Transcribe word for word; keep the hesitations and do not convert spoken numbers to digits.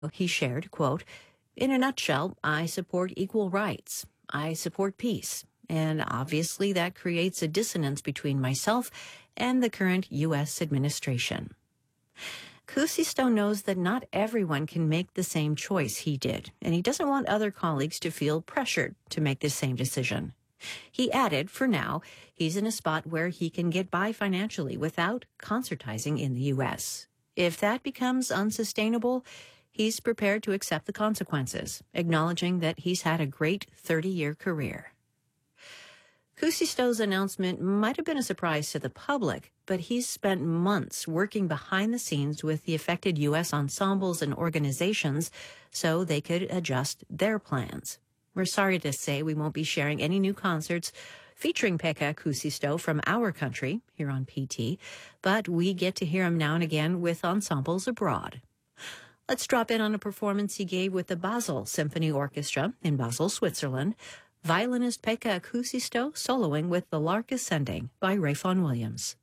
He shared, quote, "In a nutshell, I support equal rights. I support peace. And obviously that creates a dissonance between myself and the current U S administration." Kusisto knows that not everyone can make the same choice he did, and he doesn't want other colleagues to feel pressured to make the same decision. He added, for now, he's in a spot where he can get by financially without concertizing in the U S. If that becomes unsustainable, he's prepared to accept the consequences, acknowledging that he's had a great thirty-year career. Kusisto's announcement might have been a surprise to the public, but he's spent months working behind the scenes with the affected U S ensembles and organizations so they could adjust their plans. We're sorry to say we won't be sharing any new concerts featuring Pekka Kusisto from our country here on P T, but we get to hear him now and again with ensembles abroad. Let's drop in on a performance he gave with the Basel Symphony Orchestra in Basel, Switzerland. Violinist Pekka Kusisto soloing with The Lark Ascending by Ray Vaughan Williams.